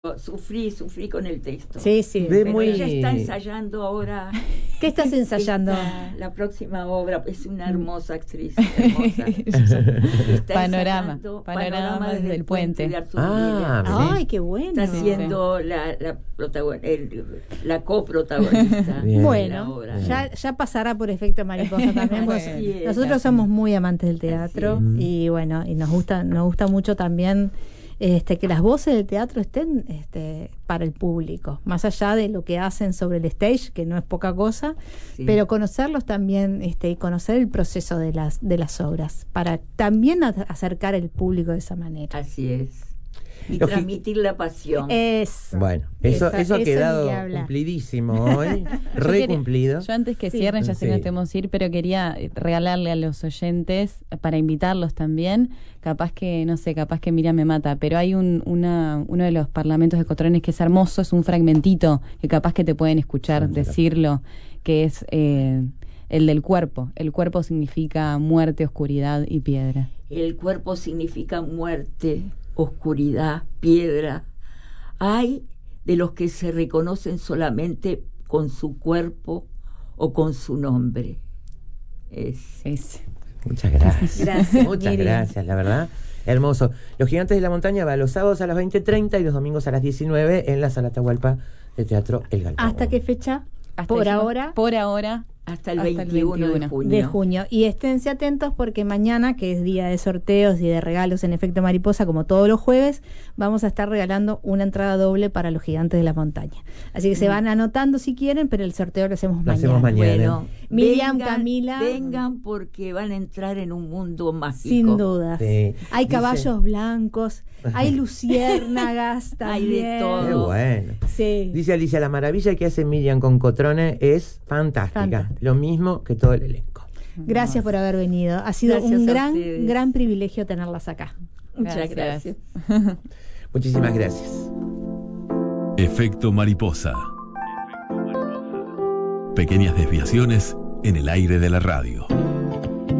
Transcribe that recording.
Sufrí con el texto. Sí. Pero ella está ensayando ahora. ¿Qué estás ensayando? La próxima obra. Es una hermosa actriz. Hermosa. Está Panorama desde el puente de Arthur Miller. Ay, qué bueno. Está haciendo la coprotagonista. Bueno, ya pasará por efecto mariposa también. Nosotros somos muy amantes del teatro y bueno, y nos gusta mucho también que las voces del teatro estén para el público, más allá de lo que hacen sobre el stage, que no es poca cosa, pero conocerlos también y conocer el proceso de las obras, para también acercar el público de esa manera. Así es. Y transmitir la pasión. Bueno, eso ha quedado cumplidísimo hoy, cumplido. Yo antes que cierren, ya sé que nos tenemos que ir, pero quería regalarle a los oyentes, para invitarlos también, capaz que Miriam me mata, pero hay uno de los parlamentos de Cotrones que es hermoso, es un fragmentito que capaz que te pueden escuchar decirlo, que es el del cuerpo. El cuerpo significa muerte, oscuridad y piedra. El cuerpo significa muerte, oscuridad, piedra. Hay de los que se reconocen solamente con su cuerpo o con su nombre. Muchas gracias. Muchas gracias, la verdad. Hermoso. Los Gigantes de la Montaña va los sábados a las 20:30 y los domingos a las 19 en la Sala Atahualpa de Teatro El Galpón. ¿Hasta qué fecha? Por ahora. Hasta el 21 de junio. Y esténse atentos porque mañana, que es día de sorteos y de regalos en Efecto Mariposa, como todos los jueves, vamos a estar regalando una entrada doble para los Gigantes de la Montaña. Así que se van anotando si quieren, pero el sorteo lo hacemos mañana. Bueno, Miriam, Camila. Vengan porque van a entrar en un mundo mágico. Sin dudas. Sí. Hay caballos blancos, hay luciérnagas también. Hay de todo. Qué bueno. Sí. Dice Alicia, la maravilla que hace Miriam con Cotrone es fantástica. Lo mismo que todo el elenco. Gracias por haber venido. Ha sido un gran privilegio tenerlas acá. Muchas gracias. Muchísimas gracias. Efecto Mariposa. Pequeñas desviaciones en el aire de la radio.